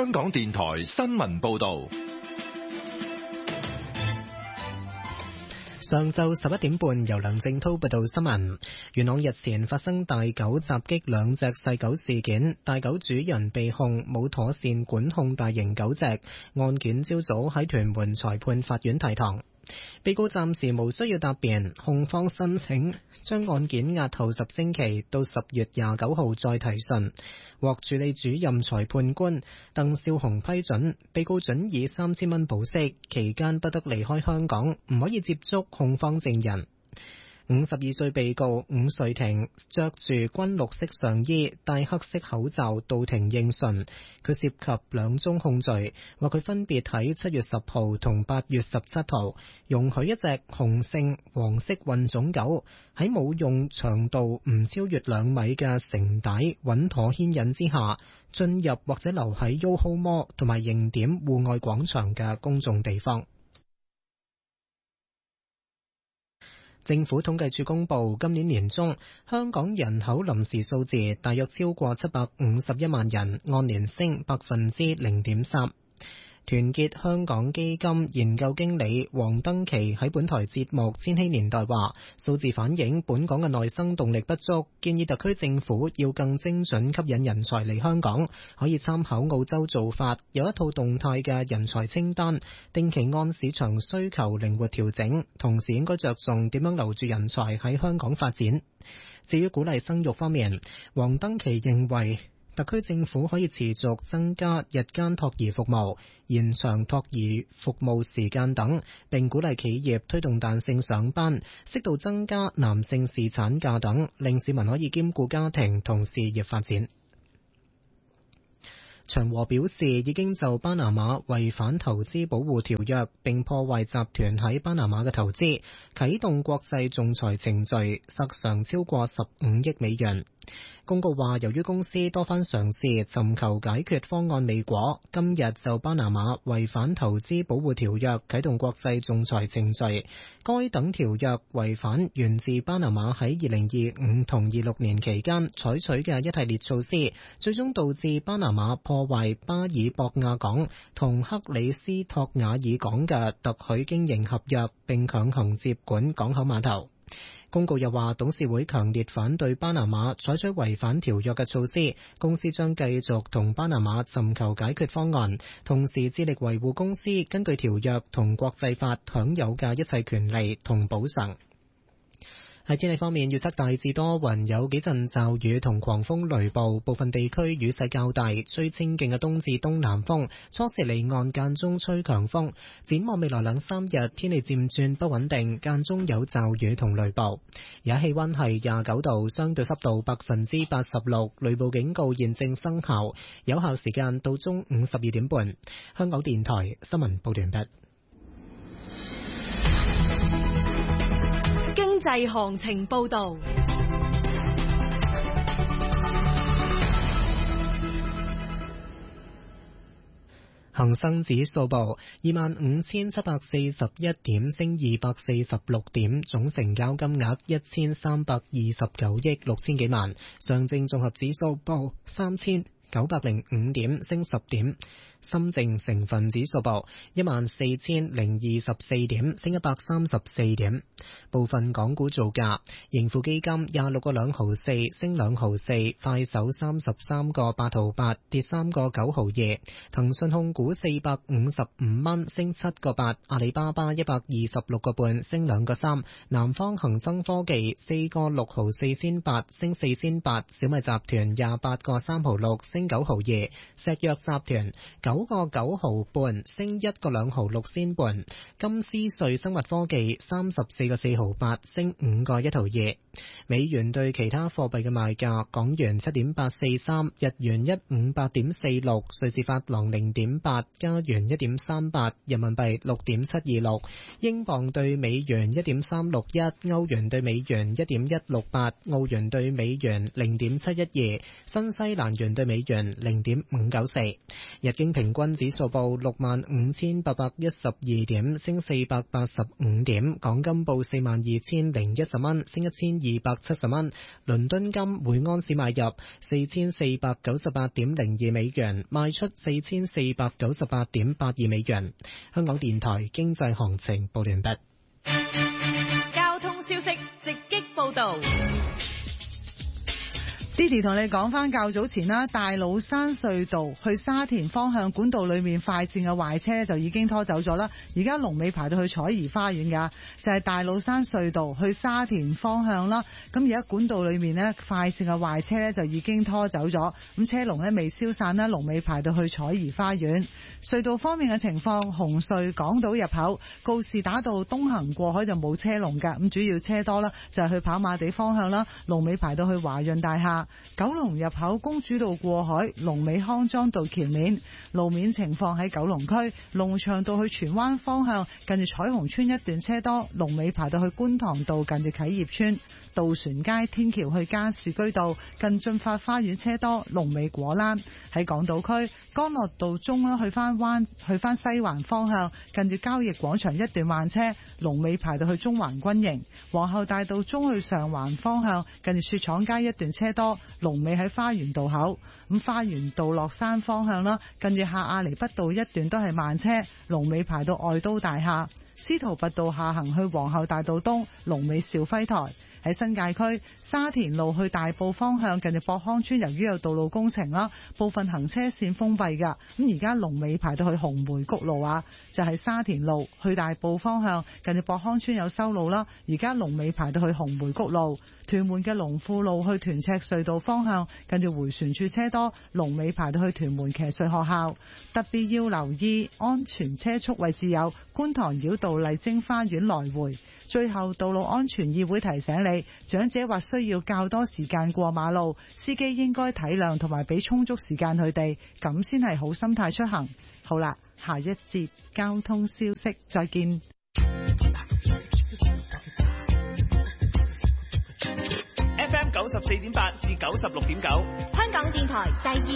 香港電台新聞報道。 上晝11點半，由梁正濤報道新聞。元朗日前發生大狗襲擊兩隻細狗事件，大狗主人被控冇妥善管控大型狗隻，案件朝早喺屯門裁判法院提堂。被告暫時無需要答辯，控方申請將案件押後10星期到10月29號再提訊，獲處理主任裁判官鄧少雄批准。被告准以3000蚊保釋，期間不得離開香港，唔可以接觸控方證人。52歲被告伍瑞庭着住軍綠色上衣，戴黑色口罩到庭應訊。佢涉及2宗控罪，話佢分別喺7月10號同8月17號容許一隻雄性黃色混種狗喺冇用長度唔超越2米嘅繩帶穩妥牽引之下進入或者留喺 YOHO Mall 同埋迎點戶外廣場嘅公眾地方。政府統計處公布，今年年中香港人口臨時數字大約超過751萬人，按年升0.3%。團結香港基金研究經理黃登琪喺本台節目《千禧年代》話，數字反映本港嘅內生動力不足，建議特區政府要更精準吸引人才嚟香港，可以參考澳洲做法，有一套動態嘅人才清單，定期按市場需求靈活調整，同時應該着重點樣留住人才喺香港發展。至於鼓勵生育方面，黃登琪認為特區政府可以持續增加日間托兒服務、延長托兒服務時間等，並鼓勵企業推動彈性上班，適度增加男性侍產假等，令市民可以兼顧家庭同事業發展。長和表示已經就巴拿馬違反投資保護條約並破壞集團喺巴拿馬嘅投資，啟動國際仲裁程序，索償超過15億美元。公告話，由於公司多番嘗試尋求解決方案未果，今日就巴拿馬違反投資保護條約啟動國際仲裁程序。該等條約違反源自巴拿馬喺2025同26年期間採取嘅一系列措施，最終導致巴拿馬破壞巴爾博亞港同克里斯托瓦爾港嘅特許經營合約，並強行接管港口碼頭。公告又話，董事會強烈反對巴拿馬採取違反條約嘅措施，公司將繼續同巴拿馬尋求解決方案，同時致力維護公司根據條約同國際法享有嘅一切權利同補償。喺天氣方面，預測大致多雲，有幾陣驟雨同狂風雷暴，部分地區雨勢較大，吹清勁嘅東至東南風，初時離岸間中吹強風。展望未來2-3日，天氣漸轉不穩定，間中有驟雨同雷暴。而家氣溫係29度，相對濕度86%，雷暴警告現正生效，有效時間到中午12點半。香港電台新聞報道完畢。 經濟行情報道。 恒生指數報25,741點，升246點，總成交金額1329億6千幾萬。上證綜合指數報3905點，升10點。深證成分指數報14,024點，升134點。部分港股造價：盈富基金26個2毫4，升2毫4；快手33個8毫8，跌3個9毫2；騰訊控股455蚊，升7個8；阿里巴巴126個半，升2個3；南方恒生科技4個6毫4仙8，升4仙8；小米集團28個3毫6，升9毫2；石藥集團9個9毫半，升1個2毫6仙半；金斯瑞生物科技34個4毫8，升5個1毫2。美元對其他貨幣嘅賣價：港元7.843，日元158.46，瑞士法郎0.8，加元1.38，人民幣6.726，英鎊對美元1.361，歐元對美元1.168，澳元對美元0.712，新西蘭元對美元0.594。日經平均指數報65,812點，升485點。港金報42,010蚊，升 4270蚊。倫敦金每盎司買入4498.02美元，賣出4498.82美元。香港電台經濟行情報完畢。 交通消息直擊報道。 Didi 同你講翻較早前啦，大老山隧道去沙田方向管道裏面快線嘅壞車就已經拖走咗啦，而家龍尾排到去彩怡花園噶，就係大老山隧道去沙田方向啦。咁而家管道裏面呢，快線嘅壞車呢就已經拖走咗，咁車龍呢未消散啦，龍尾排到去彩怡花園。隧道方面嘅情況，紅隧港島入口告士打道東行過海就冇車龍噶，咁主要車多啦，就係去跑馬地方向啦，龍尾排到去華潤大廈。九龍入口公主道過海，龍尾康莊道橋面。路面情況喺九龍區龍翔道去荃灣方向，近住彩虹村一段車多，龍尾排到去觀塘道近住啟業村。渡船街天橋去加士居道近駿發花園車多，龍尾果欄。喺港島區干諾道中啦，去翻西環方向，近住交易廣場一段慢車，龍尾排到去中環軍營。皇后大道中去上環方向，近住雪廠街一段車多，龍尾喺花園道口。咁花園道落山方向啦，近住下亞厘畢道一段都係慢車，龍尾排到愛都大廈。司徒拔道下行去皇后大道東，龍尾兆輝台。喺新界區沙田路去大埔方向，近住博康村，由於有道路工程啦，部分行車線封閉噶。咁而家龍尾排到去紅梅谷路啊，就係沙田路去大埔方向，近住博康村有修路啦，而家龍尾排到去紅梅谷路。屯門嘅龍富路去屯赤隧道方向，近住迴旋處車多，龍尾排到去屯門騎術學校。特別要留意安全車速位置有觀塘繞道麗晶花園來回。最後，道路安全議會提醒你，長者或需要較多時間過馬路，司機應該體諒同埋俾充足時間佢哋，咁先係好心態出行。好啦，下一節交通消息，再見。 FM 94.8至96.9， 香港電台第二